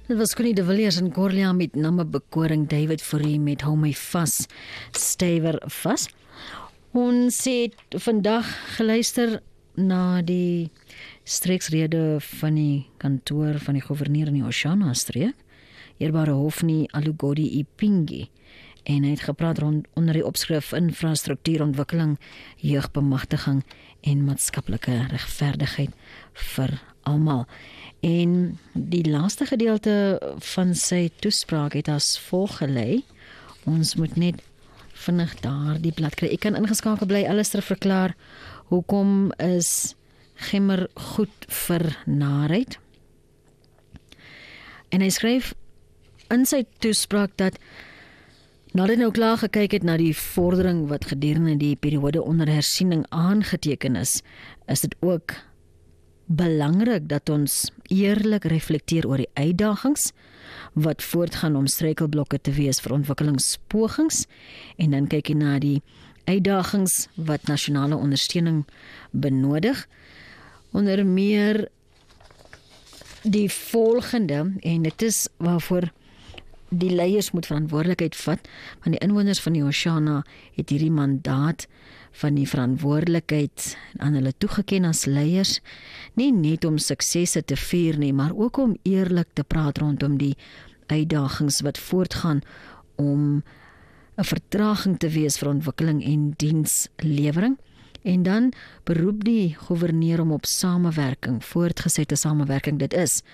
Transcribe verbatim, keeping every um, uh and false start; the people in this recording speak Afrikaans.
Dit was Connie de Villiers en Corlia met namme bekoring, David Fourie met Hou my vas, stywer vas. Ons het vandag geluister na die streeksrede van die kantoor van die gouverneur in die Oshana streek, Eerbare Hofni Alugodi Ipingi, en hy het gepraat rond onder die opskrif infrastruktuurontwikkeling, jeugbemagtiging en maatskaplike regverdigheid vir almal. En die laaste gedeelte van sy toespraak het as volg gelei. Ons moet net vinnig daar die blad kry. Ek kan ingeskakel bly, Alistair verklaar hoekom is gemmer goed vir naarheid. En hy skryf in sy toespraak dat nadat hy nou klaar gekyk het na die vordering wat gedurende die periode onder hersiening aangeteken is, is dit ook belangrik dat ons eerlik reflekteer oor die uitdagings wat voortgaan om struikelblokke te wees vir ontwikkelingspogings, en dan kyk jy na die uitdagings wat nasionale ondersteuning benodig, onder meer die volgende, en dit is waarvoor die leiers moet verantwoordelikheid vat, want die inwoners van die Oshana het hierdie mandaat van die verantwoordelikheid aan hulle toegeken as leiers, nie net om suksesse te vier nie, maar ook om eerlik te praat rondom die uitdagings wat voortgaan om 'n vertraging te wees vir ontwikkeling en dienslewering. En dan beroep die gouverneur om op samewerking, voortgesette samewerking dit is,